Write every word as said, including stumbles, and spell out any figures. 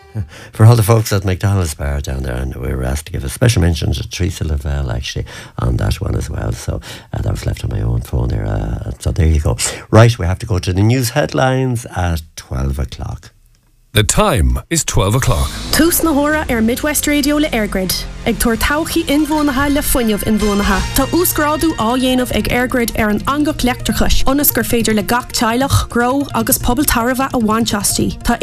for all the folks at McDonald's Bar down there, and we were asked to give a special mention to Teresa Lavelle actually on that one as well. So uh, that was left on my own phone there. Uh, so there you go. Right, we have to go to the news headlines at twelve o'clock. The time is twelve o'clock. Tús na hora ar Midwest Radio le Airgrid. Ag tuair tauchaí inmhónatha le fuinneamh inmhónatha. Tá úsgrádu á dhéanamh ag Airgrid ar an angach leachtarchais. Ionas gur féidir le gach teilech, gro agus pobl tarbha a bhainteastí. Tá